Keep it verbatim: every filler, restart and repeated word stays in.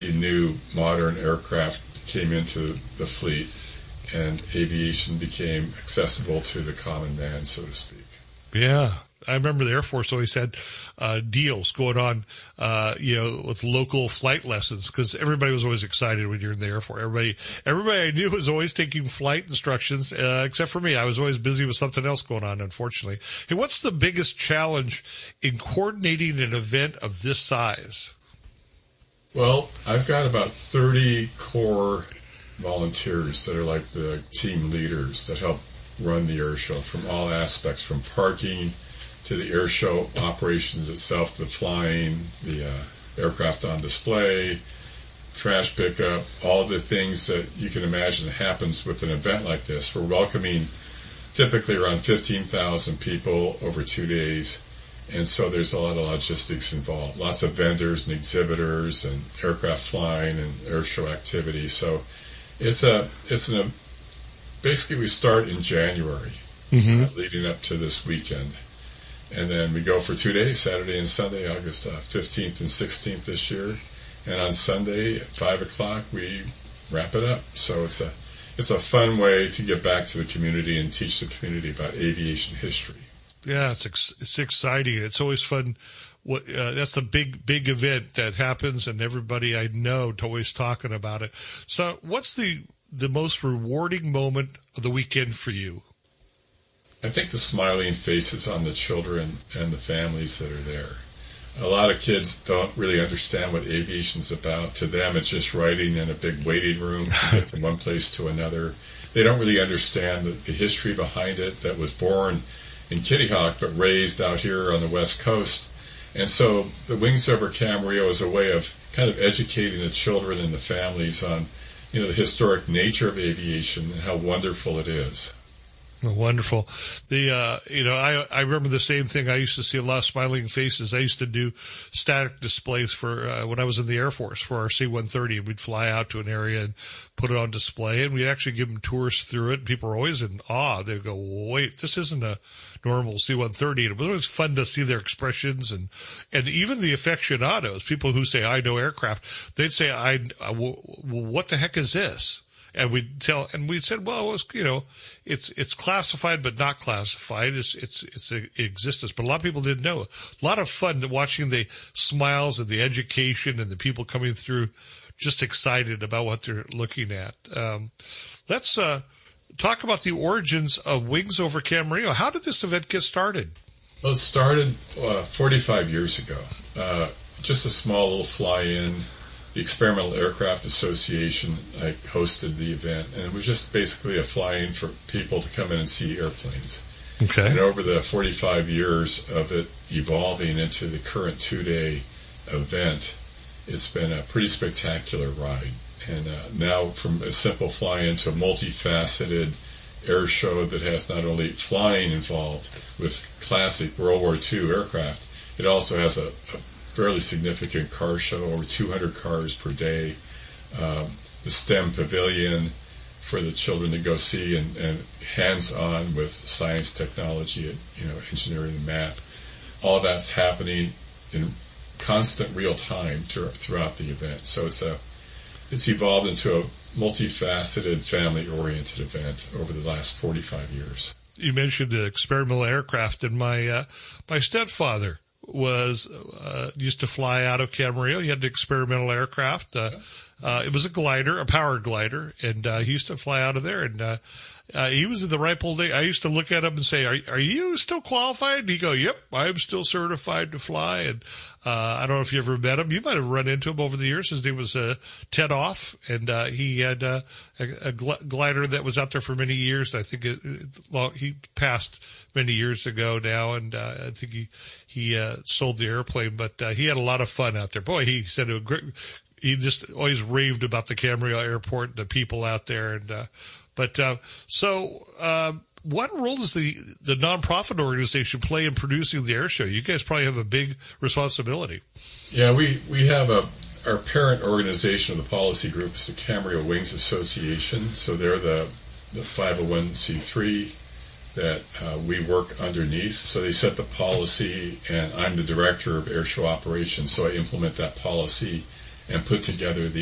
new modern aircraft came into the fleet, and aviation became accessible to the common man, so to speak. Yeah. I remember the Air Force always had uh, deals going on, uh, you know, with local flight lessons, because everybody was always excited when you're in the Air Force. Everybody, everybody I knew was always taking flight instructions, uh, except for me. I was always busy with something else going on, unfortunately. Hey, what's the biggest challenge in coordinating an event of this size? Well, I've got about thirty core volunteers that are like the team leaders that help run the air show from all aspects, from parking to the air show operations itself, the flying, the uh, aircraft on display, trash pickup, all the things that you can imagine that happens with an event like this. We're welcoming typically around fifteen thousand people over two days, and so there's a lot of logistics involved. Lots of vendors and exhibitors and aircraft flying and air show activity. So it's a it's an a, basically we start in January, mm-hmm. uh, leading up to this weekend. And then we go for two days, Saturday and Sunday, August uh, fifteenth and sixteenth this year. And on Sunday at five o'clock, we wrap it up. So it's a it's a fun way to get back to the community and teach the community about aviation history. Yeah, it's ex- it's exciting. It's always fun. What uh, that's the big big event that happens, and everybody I know is always talking about it. So, what's the the most rewarding moment of the weekend for you? I think the smiling faces on the children and the families that are there. A lot of kids don't really understand what aviation's about. To them, it's just riding in a big waiting room to get from one place to another. They don't really understand the, the history behind it, that was born in Kitty Hawk but raised out here on the West Coast. And so the Wings Over Camarillo is a way of kind of educating the children and the families on, you know, the historic nature of aviation and how wonderful it is. Wonderful. The, uh, you know, I, I remember the same thing. I used to see a lot of smiling faces. I used to do static displays for, uh, when I was in the Air Force for our C one thirty. We'd fly out to an area and put it on display, and we'd actually give them tours through it. And people were always in awe. They'd go, wait, this isn't a normal C one thirty. And it was always fun to see their expressions, and, and even the aficionados, people who say, I know aircraft, they'd say, I, I well, what the heck is this? And we'd tell, and we said, well, it was, you know, it's, it's classified, but not classified. It's, it's, it's a existence. But a lot of people didn't know. A lot of fun watching the smiles and the education and the people coming through just excited about what they're looking at. Um, let's, uh, talk about the origins of Wings Over Camarillo. How did this event get started? Well, it started, uh, forty-five years ago. Uh, just a small little fly-in. The Experimental Aircraft Association, I hosted the event, and it was just basically a fly-in for people to come in and see airplanes. Okay. And over the forty-five years of it evolving into the current two-day event, it's been a pretty spectacular ride. And uh, now from a simple fly-in to a multifaceted air show that has not only flying involved with classic World War Two aircraft, it also has a, a fairly significant car show, over two hundred cars per day. Um, the STEM pavilion for the children to go see, and, and hands-on with science, technology, and, you know, engineering and math. All that's happening in constant real time throughout the event. So it's a it's evolved into a multifaceted, family-oriented event over the last forty-five years. You mentioned the experimental aircraft, and my uh, my stepfather was uh, used to fly out of Camarillo. He had the experimental aircraft. Uh, uh, it was a glider, a power glider, and uh, he used to fly out of there. And uh, uh, he was in the ripe old age. I used to look at him and say, "Are are you still qualified?" And he'd go, "Yep, I'm still certified to fly." And uh, I don't know if you ever met him. You might have run into him over the years. His name was uh, Ted Off, and uh, he had uh, a, a gl- glider that was out there for many years. I think it, it, well, he passed many years ago now, and uh, I think he he uh, sold the airplane. But uh, he had a lot of fun out there. Boy, he said it was great. He just always raved about the Camarillo Airport and the people out there. And uh, but uh, so. Uh, What role does the, the nonprofit organization play in producing the air show? You guys probably have a big responsibility. Yeah, we, we have a our parent organization of the policy group is the Camarillo Wings Association. So they're the, the five oh one c three that uh, we work underneath. So they set the policy, and I'm the director of air show operations. So I implement that policy and put together the